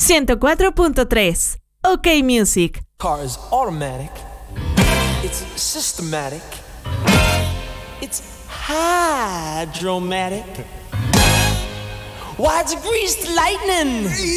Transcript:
104.3. OK Music. Car is automatic. It's systematic. It's hydromatic. Why, it's greased lightning.